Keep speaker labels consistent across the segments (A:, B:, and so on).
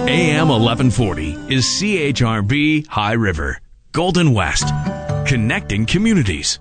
A: AM 1140 is CHRB High River, Golden West, connecting communities.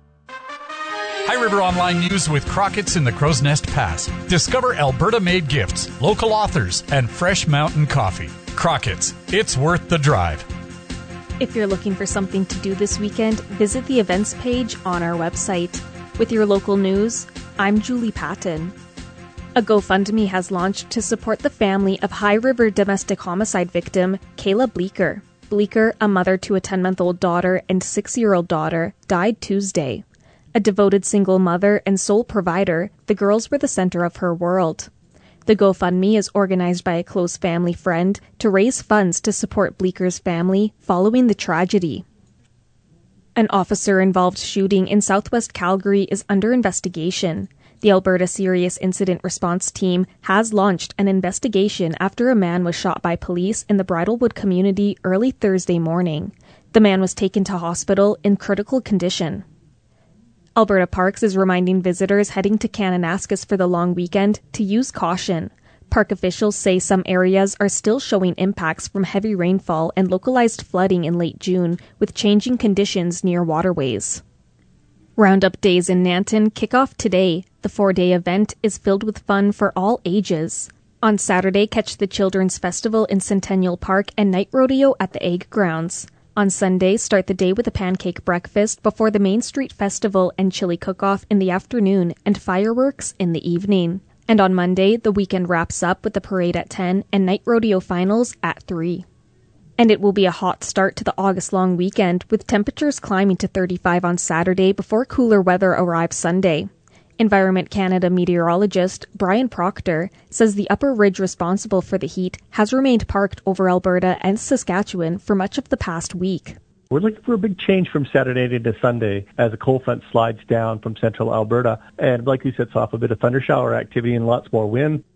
B: High River Online News with Crockett's in the Crow's Nest Pass. Discover Alberta-made gifts, local authors, and fresh mountain coffee. Crockett's, it's worth the drive.
C: If you're looking for something to do this weekend, visit the events page on our website. With your local news, I'm Julie Patton. A GoFundMe has launched to support the family of High River domestic homicide victim Kayla Bleeker. Bleeker, a mother to a 10-month-old daughter and 6-year-old daughter, died Tuesday. A devoted single mother and sole provider, the girls were the center of her world. The GoFundMe is organized by a close family friend to raise funds to support Bleeker's family following the tragedy. An officer-involved shooting in southwest Calgary is under investigation. The Alberta Serious Incident Response Team has launched an investigation after a man was shot by police in the Bridlewood community early Thursday morning. The man was taken to hospital in critical condition. Alberta Parks is reminding visitors heading to Kananaskis for the long weekend to use caution. Park officials say some areas are still showing impacts from heavy rainfall and localized flooding in late June, with changing conditions near waterways. Roundup Days in Nanton kick off today. The 4-day event is filled with fun for all ages. On Saturday, catch the Children's Festival in Centennial Park and night rodeo at the Egg Grounds. On Sunday, start the day with a pancake breakfast before the Main Street Festival and chili cook-off in the afternoon and fireworks in the evening. And on Monday, the weekend wraps up with the parade at 10 and night rodeo finals at 3. And it will be a hot start to the August-long weekend, with temperatures climbing to 35 on Saturday before cooler weather arrives Sunday. Environment Canada meteorologist Brian Proctor says the upper ridge responsible for the heat has remained parked over Alberta and Saskatchewan for much of the past week.
D: We're looking for a big change from Saturday to Sunday as a cold front slides down from central Alberta and likely sets off a bit of thundershower activity and lots more wind.